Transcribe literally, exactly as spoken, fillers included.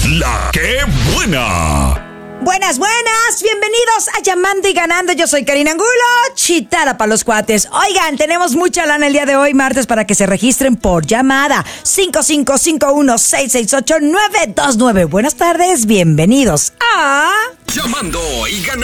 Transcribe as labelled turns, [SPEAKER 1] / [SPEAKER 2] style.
[SPEAKER 1] La que buena.
[SPEAKER 2] Buenas, buenas, bienvenidos a Llamando y Ganando. Yo soy Karina Angulo, chitada para los cuates. Oigan, tenemos mucha lana el día de hoy, martes, para que se registren por llamada. cinco cinco cinco uno seis seis ocho nueve dos nueve. Buenas tardes, bienvenidos a...
[SPEAKER 1] Llamando y Ganando.